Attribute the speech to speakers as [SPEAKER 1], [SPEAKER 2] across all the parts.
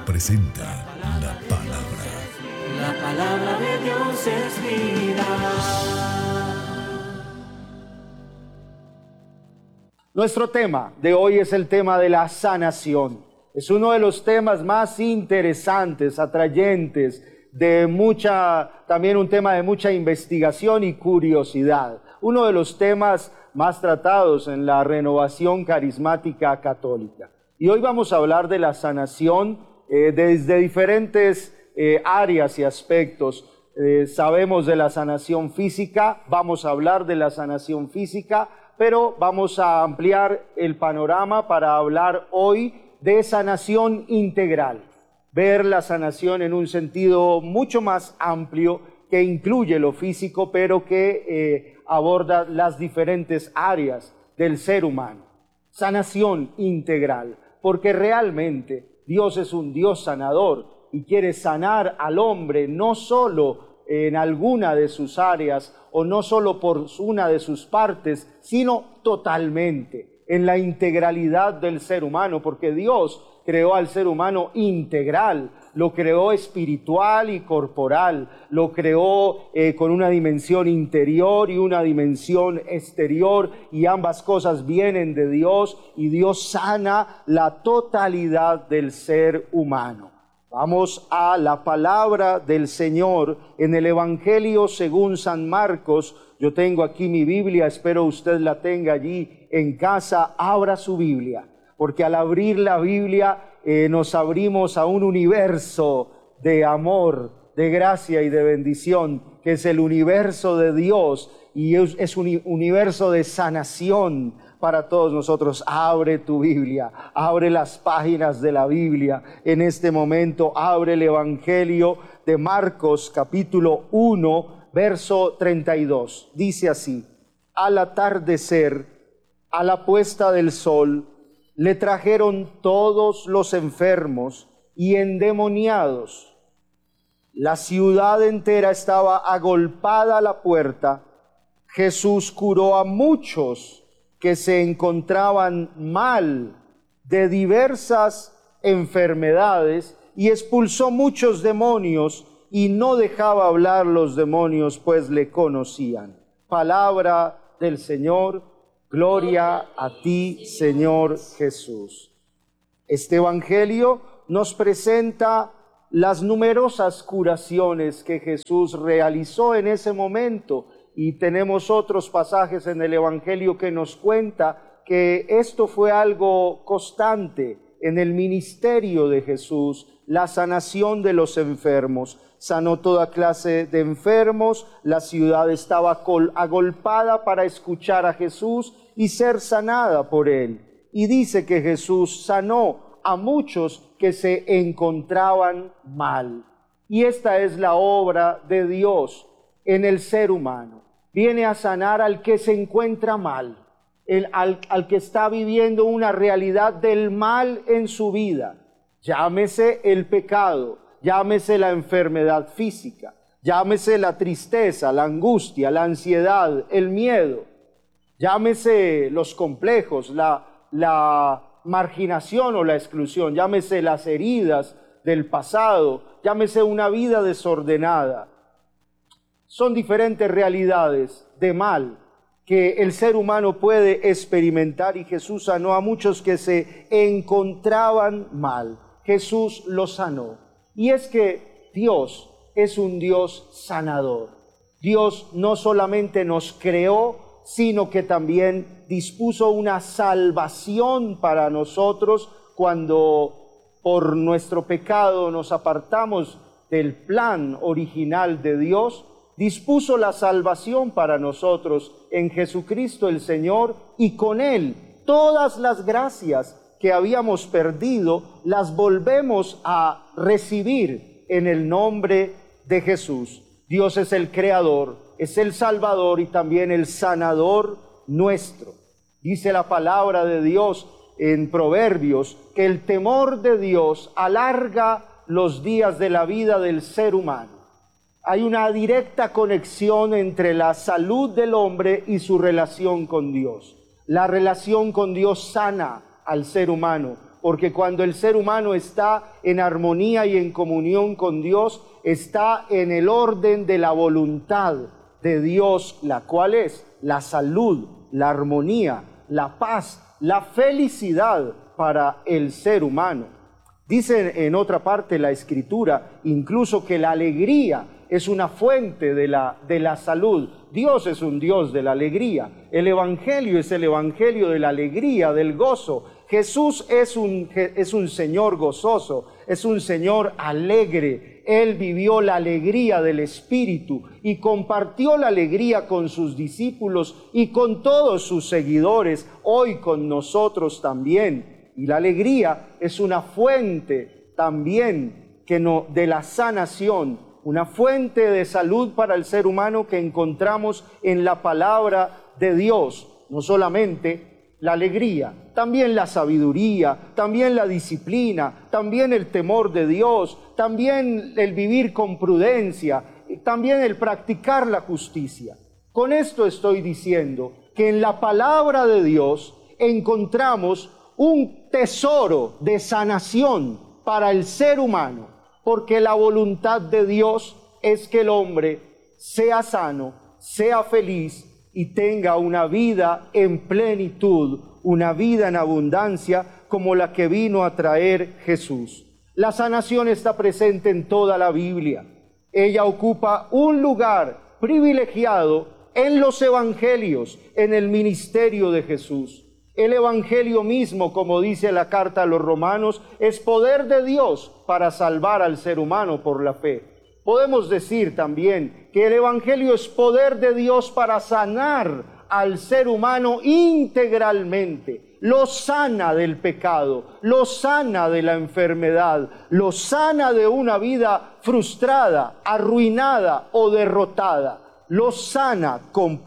[SPEAKER 1] presenta la palabra.
[SPEAKER 2] La palabra de Dios es vida.
[SPEAKER 3] Nuestro tema de hoy es el tema de la sanación. Es uno de los temas más interesantes, atrayentes, también un tema de mucha investigación y curiosidad. Uno de los temas más tratados en la renovación carismática católica. Y hoy vamos a hablar de la sanación desde diferentes áreas y aspectos. Sabemos de la sanación física, vamos a hablar de la sanación física, pero vamos a ampliar el panorama para hablar hoy de sanación integral. Ver la sanación en un sentido mucho más amplio que incluye lo físico, pero que aborda las diferentes áreas del ser humano. Sanación integral, porque realmente Dios es un Dios sanador y quiere sanar al hombre no solo en alguna de sus áreas o no solo por una de sus partes, sino totalmente, en la integralidad del ser humano, porque Dios creó al ser humano integral, lo creó espiritual y corporal, lo creó con una dimensión interior y una dimensión exterior, y ambas cosas vienen de Dios, y Dios sana la totalidad del ser humano. Vamos a la palabra del Señor en el Evangelio según San Marcos. Yo tengo aquí mi Biblia, espero usted la tenga allí en casa. Abra su Biblia, porque al abrir la Biblia nos abrimos a un universo de amor, de gracia y de bendición, que es el universo de Dios, y es un universo de sanación para todos nosotros. Abre tu Biblia, abre las páginas de la Biblia. En este momento abre el Evangelio de Marcos, capítulo 1, verso 32. Dice así: al atardecer, a la puesta del sol, le trajeron todos los enfermos y endemoniados. La ciudad entera estaba agolpada a la puerta. Jesús curó a muchos que se encontraban mal de diversas enfermedades y expulsó muchos demonios, y no dejaba hablar los demonios, pues le conocían. Palabra del Señor. Gloria a ti, Señor Jesús. Este Evangelio nos presenta las numerosas curaciones que Jesús realizó en ese momento, y tenemos otros pasajes en el Evangelio que nos cuenta que esto fue algo constante en el ministerio de Jesús, la sanación de los enfermos. Sanó toda clase de enfermos, la ciudad estaba agolpada para escuchar a Jesús y ser sanada por él. Y dice que Jesús sanó a muchos que se encontraban mal. Y esta es la obra de Dios en el ser humano. Viene a sanar al que se encuentra mal, al que está viviendo una realidad del mal en su vida. Llámese el pecado, llámese la enfermedad física, llámese la tristeza, la angustia, la ansiedad, el miedo, llámese los complejos, la marginación o la exclusión, llámese las heridas del pasado, llámese una vida desordenada. Son diferentes realidades de mal que el ser humano puede experimentar, y Jesús sanó a muchos que se encontraban mal. Jesús los sanó. Y es que Dios es un Dios sanador. Dios no solamente nos creó, sino que también dispuso una salvación para nosotros cuando por nuestro pecado nos apartamos del plan original de Dios. Dispuso la salvación para nosotros en Jesucristo el Señor, y con Él todas las gracias que habíamos perdido las volvemos a recibir en el nombre de Jesús. Dios es el creador, es el salvador y también el sanador nuestro. Dice la palabra de Dios en Proverbios que el temor de Dios alarga los días de la vida del ser humano. Hay una directa conexión entre la salud del hombre y su relación con Dios. La relación con Dios sana al ser humano, porque cuando el ser humano está en armonía y en comunión con Dios, está en el orden de la voluntad de Dios, la cual es la salud, la armonía, la paz, la felicidad para el ser humano. Dice en otra parte la Escritura incluso que la alegría es una fuente de la salud. Dios es un Dios de la alegría. El Evangelio es el Evangelio de la alegría, del gozo. Jesús es un Señor gozoso, es un Señor alegre. Él vivió la alegría del Espíritu y compartió la alegría con sus discípulos y con todos sus seguidores, hoy con nosotros también. Y la alegría es una fuente también de la sanación, una fuente de salud para el ser humano que encontramos en la palabra de Dios. No solamente la alegría, también la sabiduría, también la disciplina, también el temor de Dios, también el vivir con prudencia, también el practicar la justicia. Con esto estoy diciendo que en la palabra de Dios encontramos un tesoro de sanación para el ser humano, porque la voluntad de Dios es que el hombre sea sano, sea feliz y tenga una vida en plenitud, una vida en abundancia como la que vino a traer Jesús. La sanación está presente en toda la Biblia. Ella ocupa un lugar privilegiado en los evangelios, en el ministerio de Jesús. El evangelio mismo, como dice la carta a los romanos, es poder de Dios para salvar al ser humano por la fe. Podemos decir también que el evangelio es poder de Dios para sanar al ser humano integralmente. Lo sana del pecado, lo sana de la enfermedad, lo sana de una vida frustrada, arruinada o derrotada. Lo sana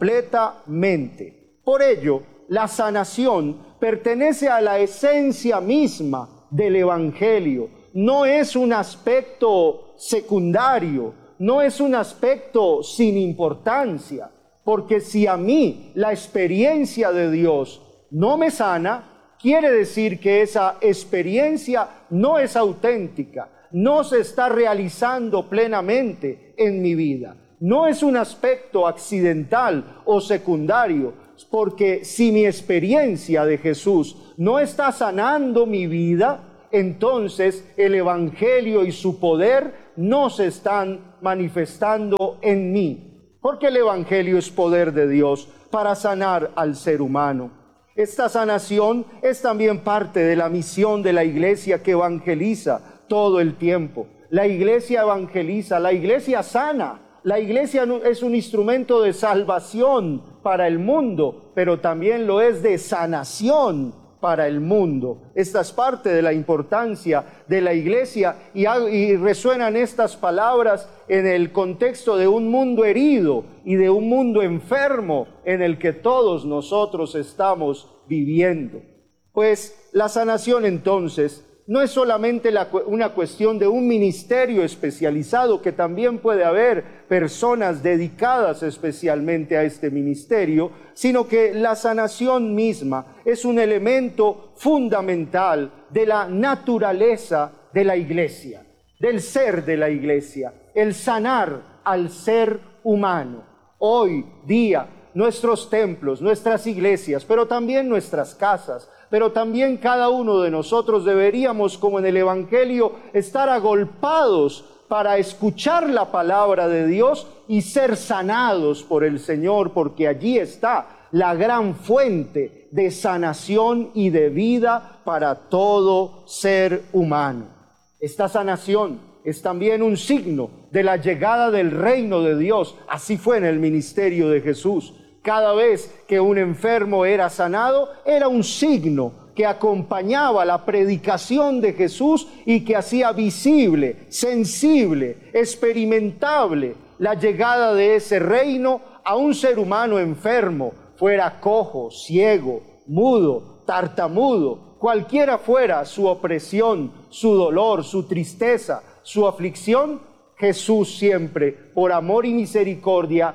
[SPEAKER 3] completamente. Por ello, la sanación pertenece a la esencia misma del evangelio. No es un aspecto secundario, no es un aspecto sin importancia, porque si a mí la experiencia de Dios no me sana, quiere decir que esa experiencia no es auténtica, no se está realizando plenamente en mi vida. No es un aspecto accidental o secundario, porque si mi experiencia de Jesús no está sanando mi vida, entonces el evangelio y su poder no se están manifestando en mí, porque el evangelio es poder de Dios para sanar al ser humano. Esta sanación es también parte de la misión de la iglesia que evangeliza todo el tiempo. La iglesia evangeliza, la iglesia sana. La iglesia es un instrumento de salvación para el mundo, pero también lo es de sanación para el mundo. Esta es parte de la importancia de la iglesia y resuenan estas palabras en el contexto de un mundo herido y de un mundo enfermo en el que todos nosotros estamos viviendo. Pues la sanación entonces no es solamente una cuestión de un ministerio especializado, que también puede haber personas dedicadas especialmente a este ministerio, sino que la sanación misma es un elemento fundamental de la naturaleza de la iglesia, del ser de la iglesia, el sanar al ser humano. Hoy día, nuestros templos, nuestras iglesias, pero también nuestras casas, pero también cada uno de nosotros deberíamos, como en el Evangelio, estar agolpados para escuchar la palabra de Dios y ser sanados por el Señor, porque allí está la gran fuente de sanación y de vida para todo ser humano. Esta sanación es también un signo de la llegada del reino de Dios. Así fue en el ministerio de Jesús. Cada vez que un enfermo era sanado, era un signo que acompañaba la predicación de Jesús y que hacía visible, sensible, experimentable la llegada de ese reino a un ser humano enfermo, fuera cojo, ciego, mudo, tartamudo, cualquiera fuera su opresión, su dolor, su tristeza, su aflicción. Jesús siempre, por amor y misericordia,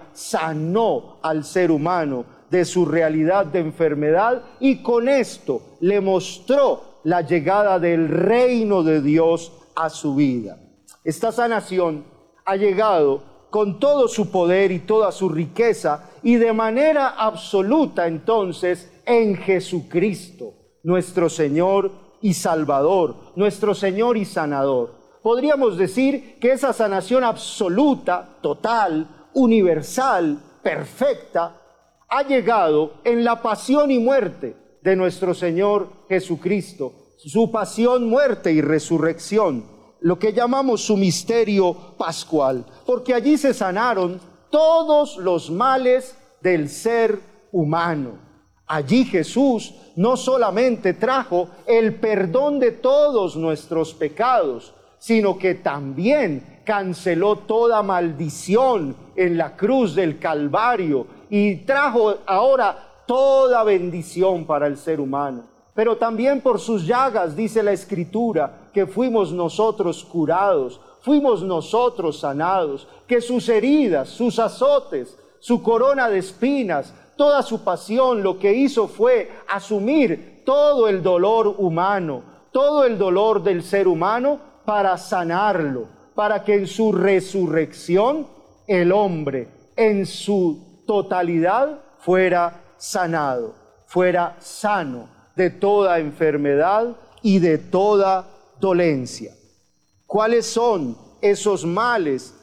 [SPEAKER 3] sanó al ser humano de su realidad de enfermedad y con esto le mostró la llegada del reino de Dios a su vida. Esta sanación ha llegado con todo su poder y toda su riqueza y de manera absoluta entonces en Jesucristo, nuestro Señor y Salvador, nuestro Señor y Sanador. Podríamos decir que esa sanación absoluta, total, universal, perfecta, ha llegado en la pasión y muerte de nuestro Señor Jesucristo, su pasión, muerte y resurrección, lo que llamamos su misterio pascual, porque allí se sanaron todos los males del ser humano. Allí Jesús no solamente trajo el perdón de todos nuestros pecados, sino que también canceló toda maldición en la cruz del Calvario y trajo ahora toda bendición para el ser humano. Pero también por sus llagas, dice la Escritura, que fuimos nosotros curados, fuimos nosotros sanados, que sus heridas, sus azotes, su corona de espinas, toda su pasión, lo que hizo fue asumir todo el dolor humano, todo el dolor del ser humano para sanarlo, para que en su resurrección el hombre en su totalidad fuera sanado, fuera sano de toda enfermedad y de toda dolencia. ¿Cuáles son esos males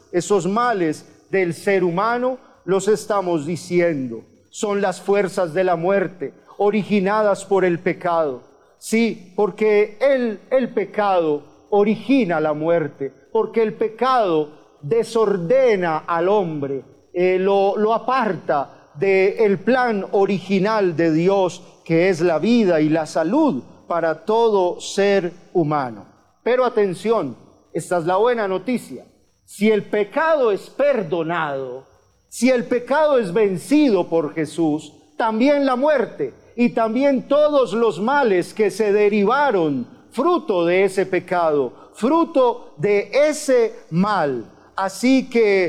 [SPEAKER 3] del ser humano? Los estamos diciendo. Son las fuerzas de la muerte originadas por el pecado. Sí, porque el pecado origina la muerte, porque el pecado desordena al hombre, lo aparta del plan original de Dios, que es la vida y la salud para todo ser humano. Pero atención, esta es la buena noticia. Si el pecado es perdonado, si el pecado es vencido por Jesús, también la muerte y también todos los males que se derivaron fruto de ese pecado, fruto de ese mal. Así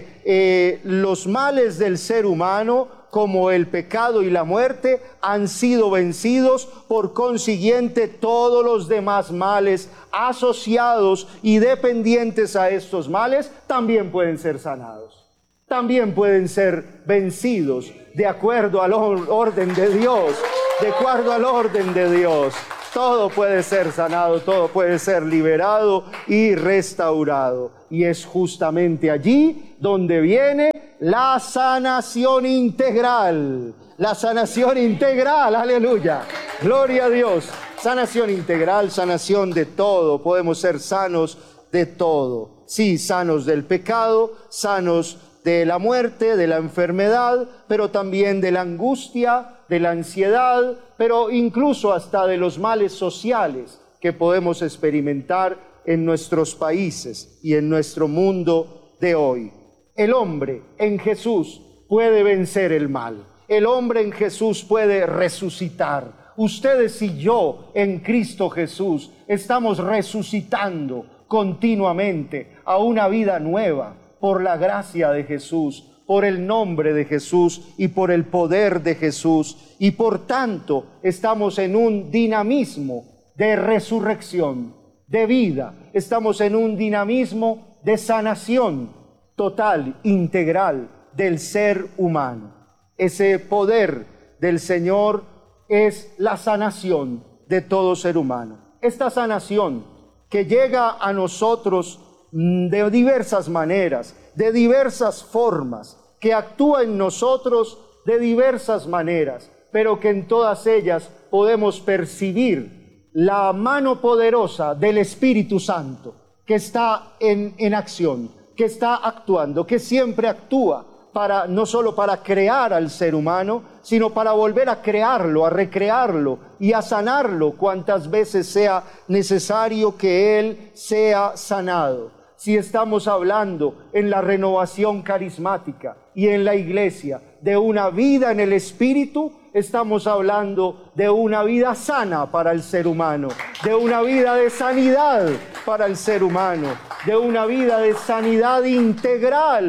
[SPEAKER 3] que los males del ser humano, como el pecado y la muerte, han sido vencidos. Por consiguiente, todos los demás males asociados y dependientes a estos males también pueden ser sanados, también pueden ser vencidos de acuerdo al orden de Dios, de acuerdo al orden de Dios. Todo puede ser sanado, todo puede ser liberado y restaurado. Y es justamente allí donde viene la sanación integral. La sanación integral, aleluya. Gloria a Dios. Sanación integral, sanación de todo. Podemos ser sanos de todo. Sí, sanos del pecado, sanos de la muerte, de la enfermedad, pero también de la angustia, de la ansiedad, pero incluso hasta de los males sociales que podemos experimentar en nuestros países y en nuestro mundo de hoy. El hombre en Jesús puede vencer el mal. El hombre en Jesús puede resucitar. Ustedes y yo en Cristo Jesús estamos resucitando continuamente a una vida nueva por la gracia de Jesús, por el nombre de Jesús y por el poder de Jesús, y por tanto estamos en un dinamismo de resurrección, de vida, estamos en un dinamismo de sanación total, integral del ser humano. Ese poder del Señor es la sanación de todo ser humano. Esta sanación que llega a nosotros de diversas maneras, de diversas formas, que actúa en nosotros de diversas maneras, pero que en todas ellas podemos percibir la mano poderosa del Espíritu Santo, que está en acción, que está actuando, que siempre actúa para, no solo para crear al ser humano, sino para volver a crearlo, a recrearlo y a sanarlo cuantas veces sea necesario que él sea sanado. Si estamos hablando en la renovación carismática y en la iglesia de una vida en el Espíritu, estamos hablando de una vida sana para el ser humano, de una vida de sanidad para el ser humano, de una vida de sanidad integral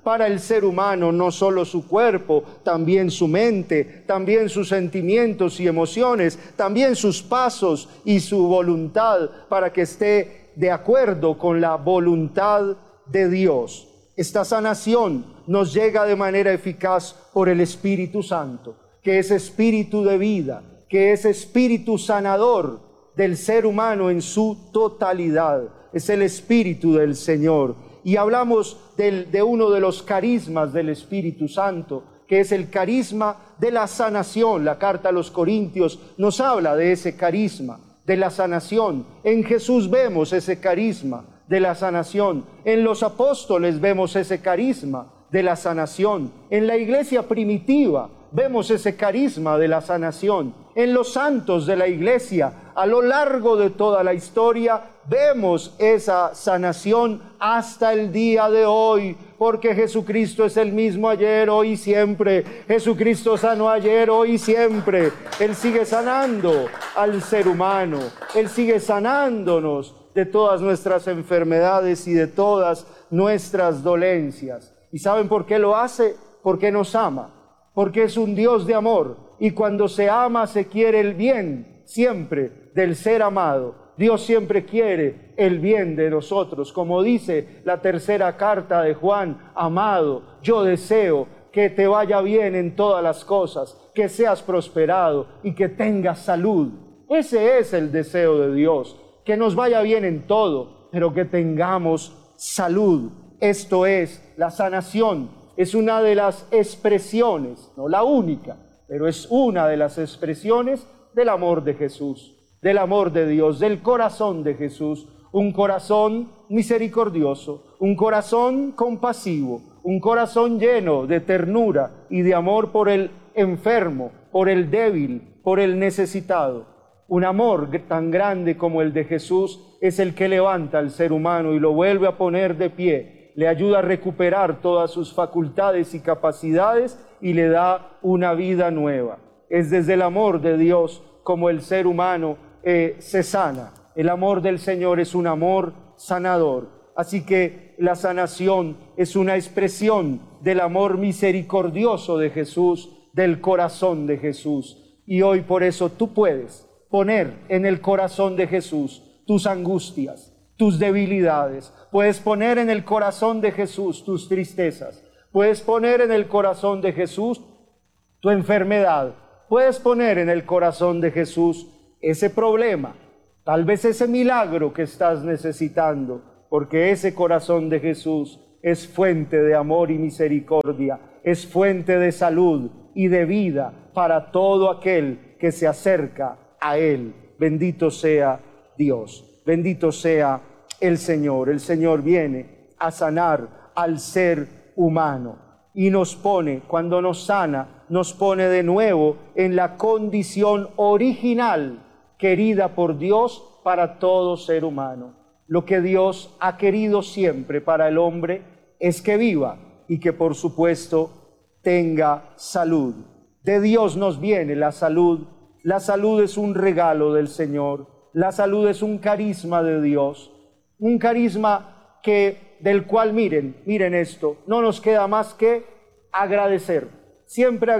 [SPEAKER 3] para el ser humano, no solo su cuerpo, también su mente, también sus sentimientos y emociones, también sus pasos y su voluntad, para que esté de acuerdo con la voluntad de Dios. Esta sanación nos llega de manera eficaz por el Espíritu Santo, que es espíritu de vida, que es espíritu sanador del ser humano en su totalidad. Es el Espíritu del Señor. Y hablamos de uno de los carismas del Espíritu Santo, que es el carisma de la sanación. La carta a los Corintios nos habla de ese carisma, de la sanación. En Jesús vemos ese carisma de la sanación. En los apóstoles vemos ese carisma de la sanación. En la iglesia primitiva vemos ese carisma de la sanación. En los santos de la iglesia, a lo largo de toda la historia, vemos esa sanación hasta el día de hoy, porque Jesucristo es el mismo ayer, hoy y siempre. Jesucristo sanó ayer, hoy y siempre. Él sigue sanando al ser humano. Él sigue sanándonos de todas nuestras enfermedades y de todas nuestras dolencias. ¿Y saben por qué lo hace? Porque nos ama. Porque es un Dios de amor, y cuando se ama se quiere el bien siempre del ser amado. Dios siempre quiere el bien de nosotros, como dice la tercera carta de Juan: amado, yo deseo que te vaya bien en todas las cosas, que seas prosperado y que tengas salud. Ese es el deseo de Dios, que nos vaya bien en todo, pero que tengamos salud. Esto es la sanación. Es una de las expresiones, no la única, pero es una de las expresiones del amor de Jesús, del amor de Dios, del corazón de Jesús. Un corazón misericordioso, un corazón compasivo, un corazón lleno de ternura y de amor por el enfermo, por el débil, por el necesitado. Un amor tan grande como el de Jesús es el que levanta al ser humano y lo vuelve a poner de pie. Le ayuda a recuperar todas sus facultades y capacidades y le da una vida nueva. Es desde el amor de Dios como el ser humano se sana. El amor del Señor es un amor sanador. Así que la sanación es una expresión del amor misericordioso de Jesús, del corazón de Jesús. Y hoy por eso tú puedes poner en el corazón de Jesús tus angustias, tus debilidades. Puedes poner en el corazón de Jesús tus tristezas. Puedes poner en el corazón de Jesús tu enfermedad. Puedes poner en el corazón de Jesús ese problema, tal vez ese milagro que estás necesitando, porque ese corazón de Jesús es fuente de amor y misericordia, es fuente de salud y de vida para todo aquel que se acerca a Él. Bendito sea Dios, bendito sea el Señor. El Señor viene a sanar al ser humano y nos pone, cuando nos sana, nos pone de nuevo en la condición original querida por Dios para todo ser humano. Lo que Dios ha querido siempre para el hombre es que viva y que por supuesto tenga salud. De Dios nos viene la salud. La salud es un regalo del Señor. La salud es un carisma de Dios. Un carisma del cual, miren esto, no nos queda más que agradecer, siempre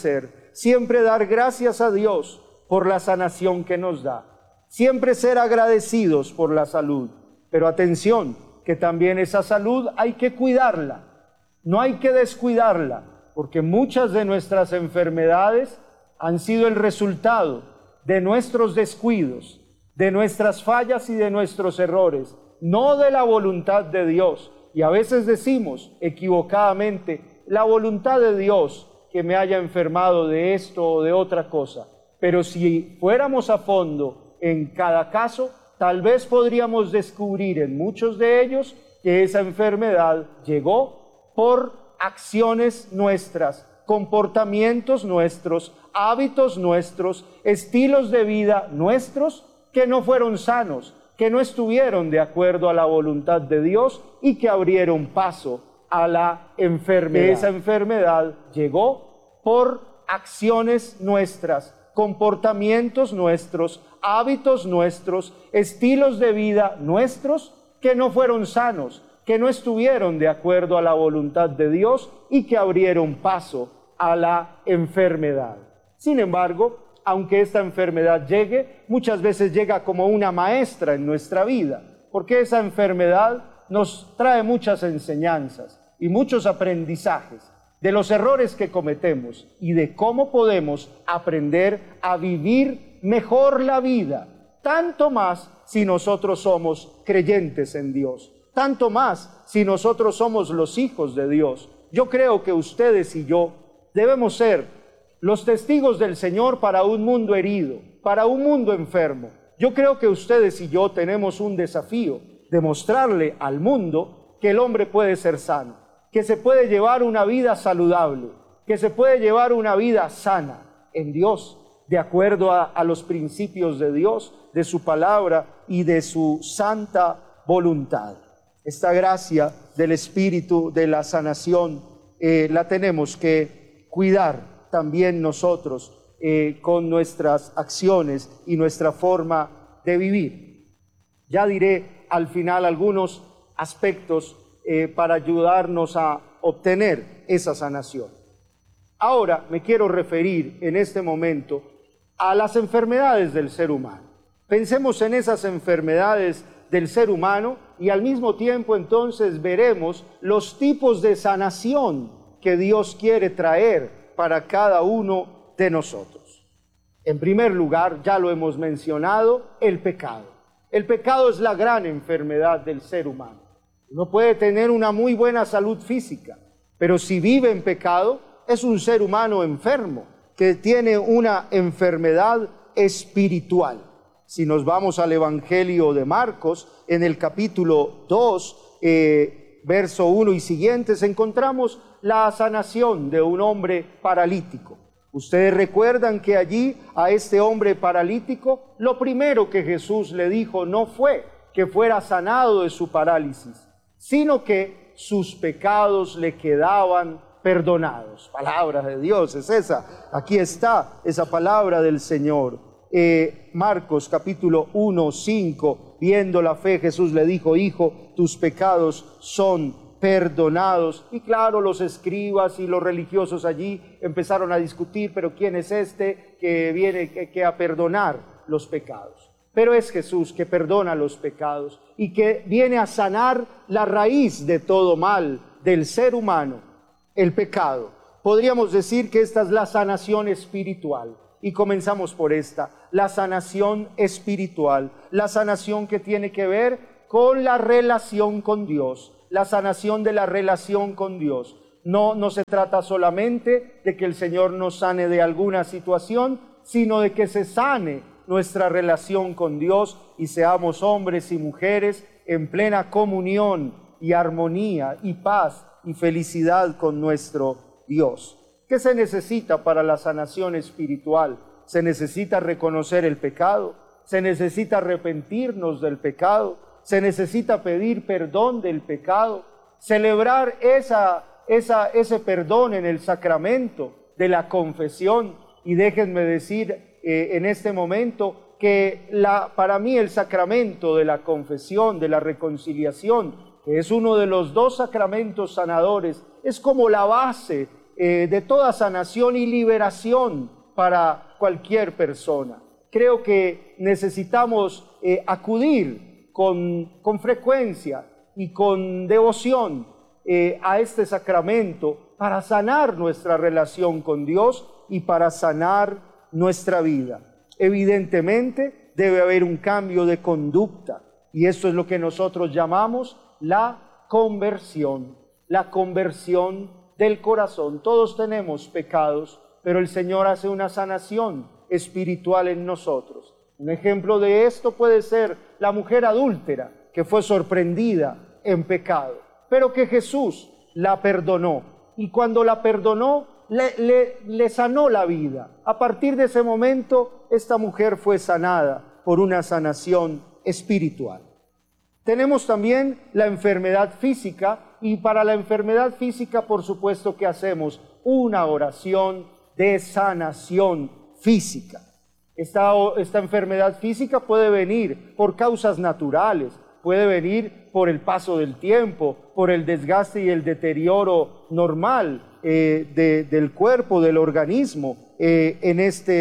[SPEAKER 3] dar gracias a Dios por la sanación que nos da, siempre ser agradecidos por la salud, pero atención, que también esa salud hay que cuidarla, no hay que descuidarla, porque muchas de nuestras enfermedades han sido el resultado de nuestros descuidos, de nuestras fallas y de nuestros errores, no de la voluntad de Dios. Y a veces decimos equivocadamente, la voluntad de Dios que me haya enfermado de esto o de otra cosa. Pero si fuéramos a fondo en cada caso, tal vez podríamos descubrir en muchos de ellos que esa enfermedad llegó por acciones nuestras, comportamientos nuestros, hábitos nuestros, estilos de vida nuestros que no fueron sanos, que no estuvieron de acuerdo a la voluntad de Dios y que abrieron paso a la enfermedad. Esa enfermedad llegó por acciones nuestras, comportamientos nuestros, hábitos nuestros, estilos de vida nuestros que no fueron sanos, que no estuvieron de acuerdo a la voluntad de Dios y que abrieron paso a la enfermedad. Sin embargo, aunque esta enfermedad llegue, muchas veces llega como una maestra en nuestra vida, porque esa enfermedad nos trae muchas enseñanzas y muchos aprendizajes de los errores que cometemos y de cómo podemos aprender a vivir mejor la vida, tanto más si nosotros somos creyentes en Dios, tanto más si nosotros somos los hijos de Dios. Yo creo que ustedes y yo debemos ser los testigos del Señor para un mundo herido, para un mundo enfermo. Yo creo que ustedes y yo tenemos un desafío de mostrarle al mundo que el hombre puede ser sano, que se puede llevar una vida saludable, que se puede llevar una vida sana en Dios, de acuerdo a los principios de Dios, de su palabra y de su santa voluntad. Esta gracia del Espíritu de la sanación la tenemos que cuidar también nosotros con nuestras acciones y nuestra forma de vivir. Ya diré al final algunos aspectos para ayudarnos a obtener esa sanación. Ahora me quiero referir en este momento a las enfermedades del ser humano. Pensemos en esas enfermedades del ser humano y al mismo tiempo entonces veremos los tipos de sanación que Dios quiere traer para cada uno de nosotros. En primer lugar, ya lo hemos mencionado, el pecado. El pecado es la gran enfermedad del ser humano. Uno puede tener una muy buena salud física, pero si vive en pecado, es un ser humano enfermo, que tiene una enfermedad espiritual. Si nos vamos al Evangelio de Marcos, en el capítulo 2, verso 1 y siguientes, encontramos la sanación de un hombre paralítico. Ustedes recuerdan que allí a este hombre paralítico, lo primero que Jesús le dijo no fue que fuera sanado de su parálisis, sino que sus pecados le quedaban perdonados. Palabra de Dios es esa. Aquí está esa palabra del Señor. Marcos capítulo 1, 5, viendo la fe, Jesús le dijo: hijo, tus pecados son perdonados. Y claro, los escribas y los religiosos allí empezaron a discutir, pero ¿quién es este que viene que a perdonar los pecados? Pero es Jesús que perdona los pecados y que viene a sanar la raíz de todo mal del ser humano, el pecado. Podríamos decir que esta es la sanación espiritual. Y comenzamos por esta, la sanación espiritual, la sanación que tiene que ver con la relación con Dios, la sanación de la relación con Dios. No se trata solamente de que el Señor nos sane de alguna situación, sino de que se sane nuestra relación con Dios y seamos hombres y mujeres en plena comunión y armonía y paz y felicidad con nuestro Dios. ¿Qué se necesita para la sanación espiritual? Se necesita reconocer el pecado, se necesita arrepentirnos del pecado, se necesita pedir perdón del pecado, celebrar ese perdón en el sacramento de la confesión. Y déjenme decir en este momento que para mí el sacramento de la confesión, de la reconciliación, que es uno de los dos sacramentos sanadores, es como la base de toda sanación y liberación para cualquier persona. Creo que necesitamos acudir con frecuencia y con devoción a este sacramento para sanar nuestra relación con Dios y para sanar nuestra vida. Evidentemente debe haber un cambio de conducta y esto es lo que nosotros llamamos la conversión del corazón. Todos tenemos pecados, pero el Señor hace una sanación espiritual en nosotros. Un ejemplo de esto puede ser la mujer adúltera que fue sorprendida en pecado, pero que Jesús la perdonó. Y cuando la perdonó, le sanó la vida. A partir de ese momento, esta mujer fue sanada por una sanación espiritual. Tenemos también la enfermedad física, y para la enfermedad física, por supuesto que hacemos una oración de sanación física. Esta enfermedad física puede venir por causas naturales, puede venir por el paso del tiempo, por el desgaste y el deterioro normal del cuerpo, del organismo en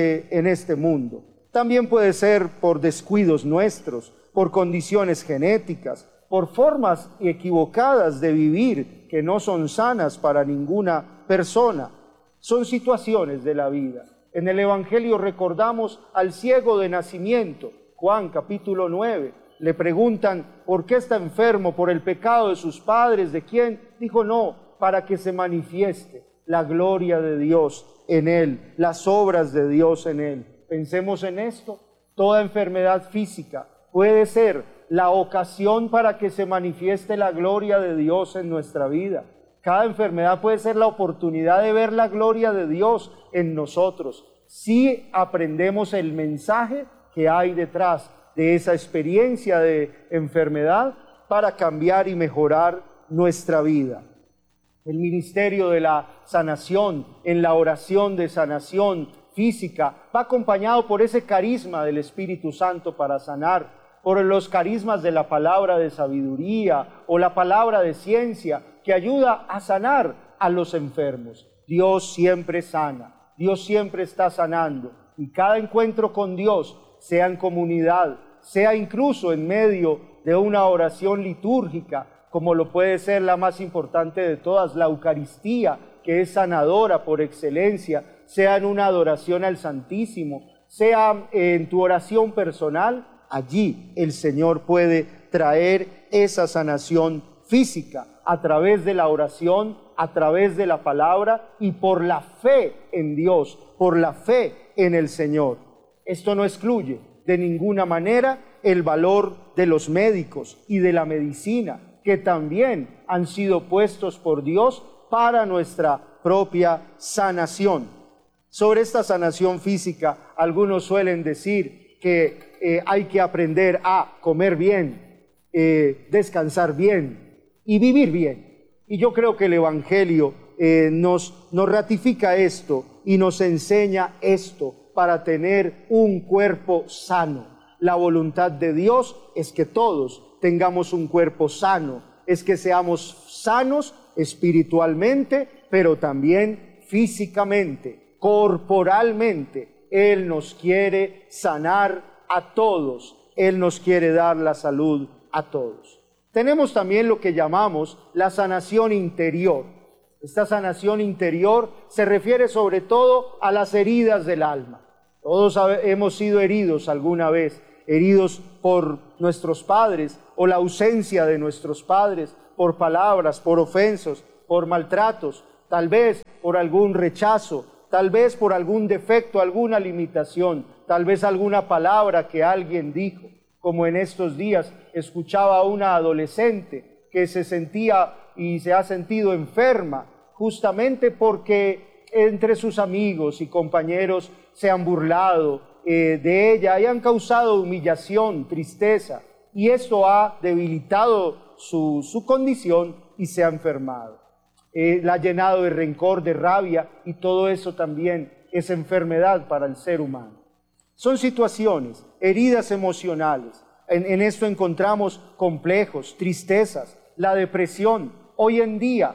[SPEAKER 3] este mundo. También puede ser por descuidos nuestros, por condiciones genéticas, por formas equivocadas de vivir que no son sanas para ninguna persona. Son situaciones de la vida. En el Evangelio recordamos al ciego de nacimiento, Juan capítulo 9. Le preguntan, ¿por qué está enfermo? ¿Por el pecado de sus padres? ¿De quién? Dijo, no, para que se manifieste la gloria de Dios en él, las obras de Dios en él. Pensemos en esto. Toda enfermedad física puede ser la ocasión para que se manifieste la gloria de Dios en nuestra vida. Cada enfermedad puede ser la oportunidad de ver la gloria de Dios en nosotros, si aprendemos el mensaje que hay detrás de esa experiencia de enfermedad para cambiar y mejorar nuestra vida. El ministerio de la sanación, en la oración de sanación física, va acompañado por ese carisma del Espíritu Santo para sanar, por los carismas de la palabra de sabiduría o la palabra de ciencia que ayuda a sanar a los enfermos. Dios siempre sana, Dios siempre está sanando, y cada encuentro con Dios, sea en comunidad, sea incluso en medio de una oración litúrgica, como lo puede ser la más importante de todas, la Eucaristía, que es sanadora por excelencia, sea en una adoración al Santísimo, sea en tu oración personal, allí el Señor puede traer esa sanación física a través de la oración, a través de la palabra y por la fe en Dios, por la fe en el Señor. Esto no excluye de ninguna manera el valor de los médicos y de la medicina, que también han sido puestos por Dios para nuestra propia sanación. Sobre esta sanación física, algunos suelen decir que hay que aprender a comer bien, descansar bien y vivir bien. Y yo creo que el Evangelio nos ratifica esto y nos enseña esto para tener un cuerpo sano. La voluntad de Dios es que todos tengamos un cuerpo sano, es que seamos sanos espiritualmente, pero también físicamente, corporalmente. Él nos quiere sanar a todos, Él nos quiere dar la salud a todos. Tenemos también lo que llamamos la sanación interior. Esta sanación interior se refiere sobre todo a las heridas del alma. Todos hemos sido heridos alguna vez, heridos por nuestros padres o la ausencia de nuestros padres, por palabras, por ofensas, por maltratos, tal vez por algún rechazo, tal vez por algún defecto, alguna limitación, tal vez alguna palabra que alguien dijo, como en estos días escuchaba a una adolescente que se sentía y se ha sentido enferma, justamente porque entre sus amigos y compañeros se han burlado de ella y han causado humillación, tristeza, y esto ha debilitado su condición y se ha enfermado. La ha llenado de rencor, de rabia, y todo eso también es enfermedad para el ser humano. Son situaciones, heridas emocionales. En esto encontramos complejos, tristezas, la depresión. Hoy en día,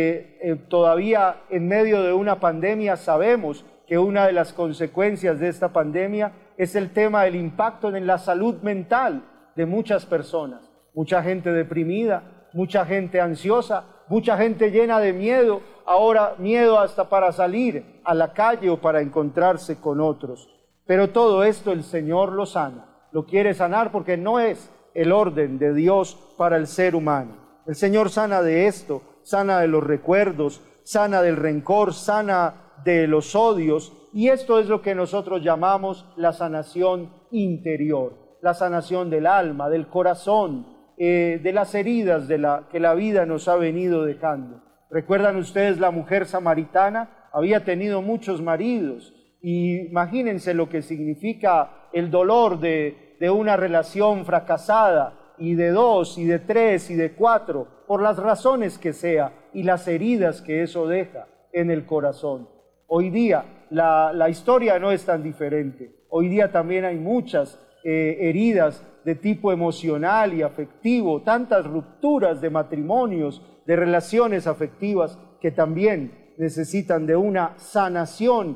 [SPEAKER 3] todavía en medio de una pandemia, sabemos que una de las consecuencias de esta pandemia es el tema del impacto en la salud mental de muchas personas. Mucha gente deprimida, mucha gente ansiosa, mucha gente llena de miedo, ahora miedo hasta para salir a la calle o para encontrarse con otros. Pero todo esto el Señor lo sana, lo quiere sanar porque no es el orden de Dios para el ser humano. El Señor sana de esto, sana de los recuerdos, sana del rencor, sana de los odios, y esto es lo que nosotros llamamos la sanación interior, la sanación del alma, del corazón, de las heridas que la vida nos ha venido dejando. ¿Recuerdan ustedes la mujer samaritana? Había tenido muchos maridos, y imagínense lo que significa el dolor de una relación fracasada, y de 2, y de 3, y de 4, por las razones que sea, y las heridas que eso deja en el corazón. Hoy día la historia no es tan diferente. Hoy día también hay muchas heridas de tipo emocional y afectivo, tantas rupturas de matrimonios, de relaciones afectivas que también necesitan de una sanación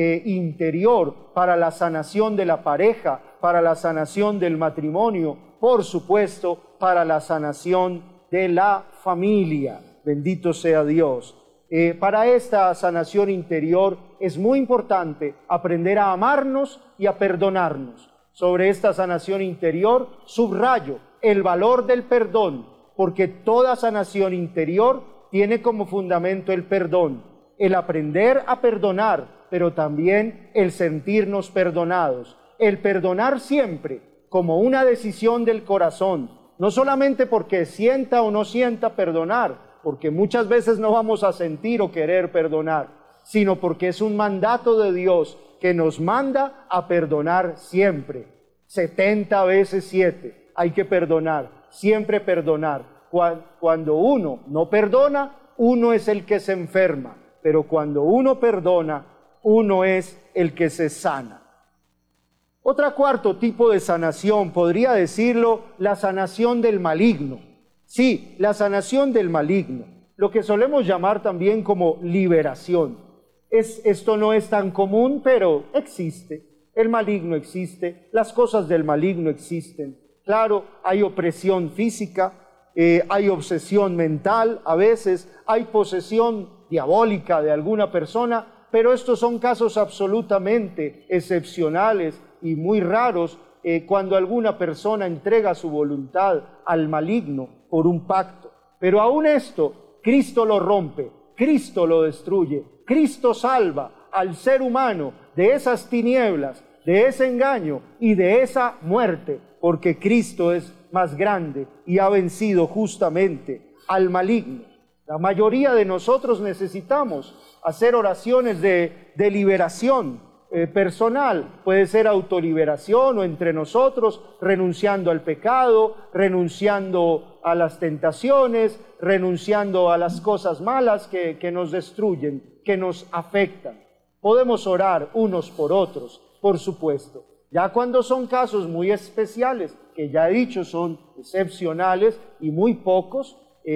[SPEAKER 3] interior para la sanación de la pareja, para la sanación del matrimonio, por supuesto, para la sanación de la familia. Bendito sea Dios. Para esta sanación interior es muy importante aprender a amarnos y a perdonarnos. Sobre esta sanación interior subrayo el valor del perdón, porque toda sanación interior tiene como fundamento el perdón, el aprender a perdonar, pero también el sentirnos perdonados, el perdonar siempre como una decisión del corazón, no solamente porque sienta o no sienta perdonar, porque muchas veces no vamos a sentir o querer perdonar, sino porque es un mandato de Dios que nos manda a perdonar siempre. 70 veces 7, hay que perdonar, siempre perdonar. Cuando uno no perdona, uno es el que se enferma, pero cuando uno perdona, uno es el que se sana. Otro cuarto tipo de sanación, podría decirlo, la sanación del maligno. Sí, la sanación del maligno, lo que solemos llamar también como liberación. Esto no es tan común, pero existe. El maligno existe, las cosas del maligno existen. Claro, hay opresión física, hay obsesión mental, a veces hay posesión diabólica de alguna persona, pero estos son casos absolutamente excepcionales y muy raros cuando alguna persona entrega su voluntad al maligno por un pacto. Pero aún esto, Cristo lo rompe, Cristo lo destruye, Cristo salva al ser humano de esas tinieblas, de ese engaño y de esa muerte, porque Cristo es más grande y ha vencido justamente al maligno. La mayoría de nosotros necesitamos hacer oraciones de liberación personal, puede ser autoliberación o entre nosotros, renunciando al pecado, renunciando a las tentaciones, renunciando a las cosas malas que nos destruyen, que nos afectan. Podemos orar unos por otros, por supuesto. Ya cuando son casos muy especiales, que ya he dicho son excepcionales y muy poco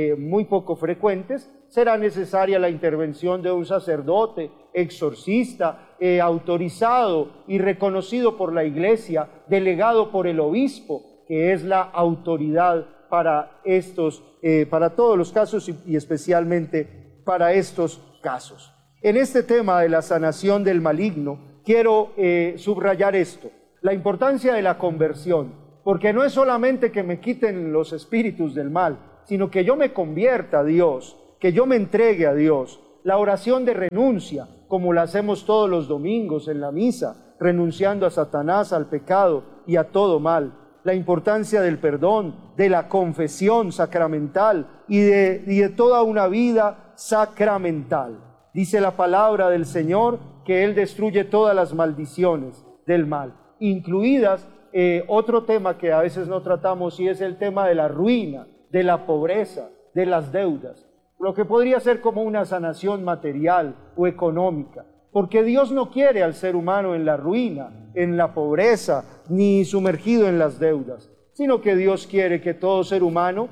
[SPEAKER 3] frecuentes, será necesaria la intervención de un sacerdote, exorcista, autorizado y reconocido por la Iglesia, delegado por el obispo, que es la autoridad para para todos los casos y especialmente para estos casos. En este tema de la sanación del maligno, quiero subrayar esto, la importancia de la conversión, porque no es solamente que me quiten los espíritus del mal, sino que yo me convierta a Dios, que yo me entregue a Dios. La oración de renuncia, como la hacemos todos los domingos en la misa, renunciando a Satanás, al pecado y a todo mal. La importancia del perdón, de la confesión sacramental y de toda una vida sacramental. Dice la palabra del Señor que Él destruye todas las maldiciones del mal, incluidas otro tema que a veces no tratamos, y es el tema de la ruina, de la pobreza, de las deudas, lo que podría ser como una sanación material o económica, porque Dios no quiere al ser humano en la ruina, en la pobreza, ni sumergido en las deudas, sino que Dios quiere que todo ser humano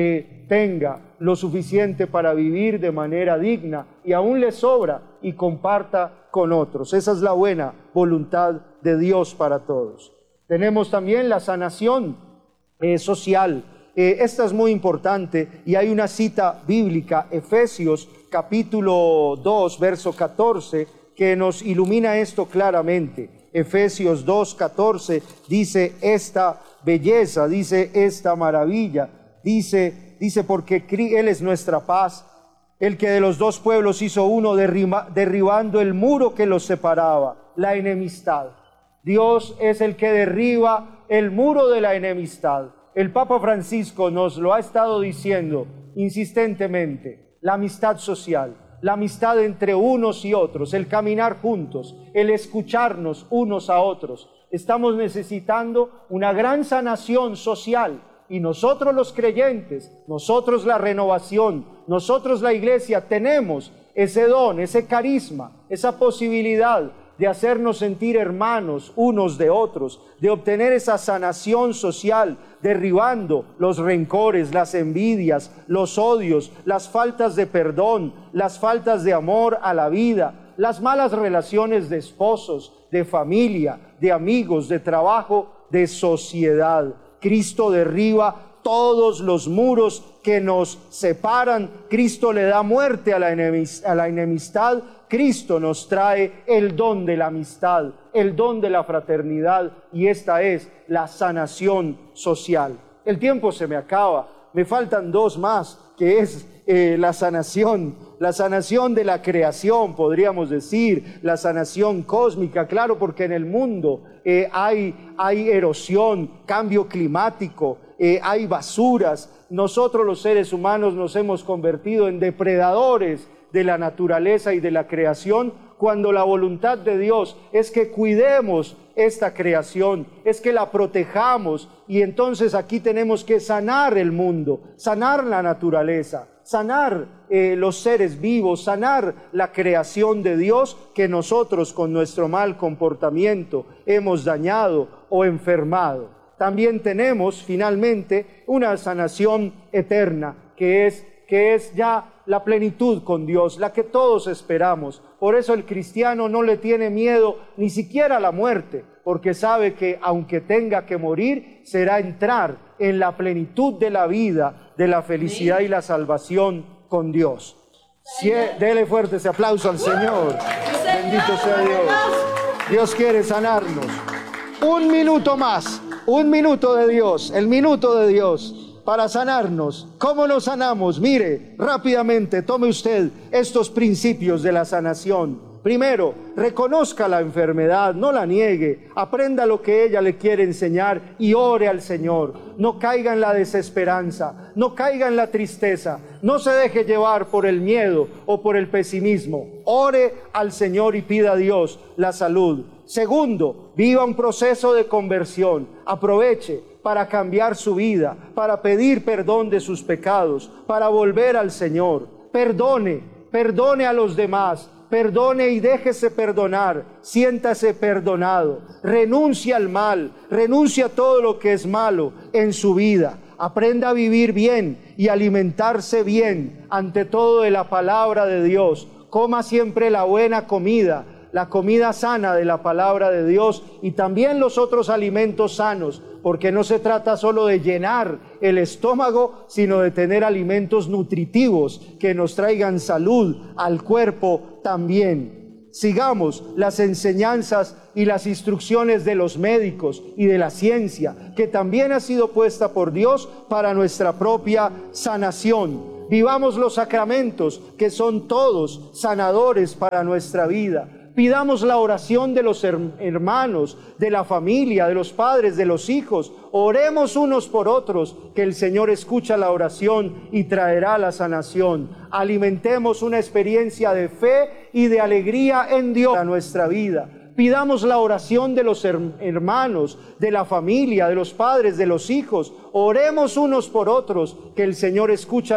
[SPEAKER 3] tenga lo suficiente para vivir de manera digna y aún le sobra y comparta con otros. Esa es la buena voluntad de Dios para todos. Tenemos también la sanación social. Esta es muy importante y hay una cita bíblica, Efesios capítulo 2, verso 14, que nos ilumina esto claramente. Efesios 2, 14 dice esta belleza, dice esta maravilla, dice porque Él es nuestra paz, el que de los dos pueblos hizo uno, derribando el muro que los separaba, la enemistad. Dios es el que derriba el muro de la enemistad. El Papa Francisco nos lo ha estado diciendo insistentemente, la amistad social, la amistad entre unos y otros, el caminar juntos, el escucharnos unos a otros. Estamos necesitando una gran sanación social y nosotros los creyentes, nosotros la renovación, nosotros la Iglesia tenemos ese don, ese carisma, esa posibilidad de hacernos sentir hermanos unos de otros, de obtener esa sanación social, derribando los rencores, las envidias, los odios, las faltas de perdón, las faltas de amor a la vida, las malas relaciones de esposos, de familia, de amigos, de trabajo, de sociedad. Cristo derriba todos los muros que nos separan. Cristo le da muerte a la enemistad. Cristo nos trae el don de la amistad, el don de la fraternidad, y esta es la sanación social. El tiempo se me acaba, me faltan dos más, que es la sanación de la creación, podríamos decir, la sanación cósmica, claro, porque en el mundo hay erosión, cambio climático, hay basuras. Nosotros los seres humanos nos hemos convertido en depredadores de la naturaleza y de la creación, cuando la voluntad de Dios es que cuidemos esta creación, es que la protejamos, y entonces aquí tenemos que sanar el mundo, sanar la naturaleza, sanar los seres vivos, sanar la creación de Dios que nosotros con nuestro mal comportamiento hemos dañado o enfermado. También tenemos finalmente una sanación eterna, que es ya la plenitud con Dios, la que todos esperamos. Por eso el cristiano no le tiene miedo ni siquiera a la muerte, porque sabe que aunque tenga que morir, será entrar en la plenitud de la vida, de la felicidad y la salvación con Dios. Dele fuerte ese aplauso al Señor. Bendito sea Dios. Dios quiere sanarnos. Un minuto más, un minuto de Dios, el minuto de Dios para sanarnos. ¿Cómo nos sanamos? Mire, rápidamente, tome usted estos principios de la sanación. Primero, reconozca la enfermedad, no la niegue, aprenda lo que ella le quiere enseñar y ore al Señor. No caiga en la desesperanza, no caiga en la tristeza, no se deje llevar por el miedo o por el pesimismo. Ore al Señor y pida a Dios la salud. Segundo, viva un proceso de conversión, aproveche para cambiar su vida, para pedir perdón de sus pecados, para volver al Señor. Perdone a los demás, perdone y déjese perdonar, siéntase perdonado, renuncie al mal, renuncie a todo lo que es malo en su vida, aprenda a vivir bien y alimentarse bien, ante todo de la palabra de Dios, coma siempre la buena comida, la comida sana de la palabra de Dios, y también los otros alimentos sanos, porque no se trata solo de llenar el estómago, sino de tener alimentos nutritivos que nos traigan salud al cuerpo también. Sigamos las enseñanzas y las instrucciones de los médicos y de la ciencia, que también ha sido puesta por Dios para nuestra propia sanación. Vivamos los sacramentos, que son todos sanadores para nuestra vida. Pidamos la oración de los hermanos, de la familia, de los padres, de los hijos. Oremos unos por otros, que el Señor escucha la oración y traerá la sanación. Alimentemos una experiencia de fe y de alegría en Dios a nuestra vida. Pidamos la oración de los hermanos, de la familia, de los padres, de los hijos. Oremos unos por otros, que el Señor escucha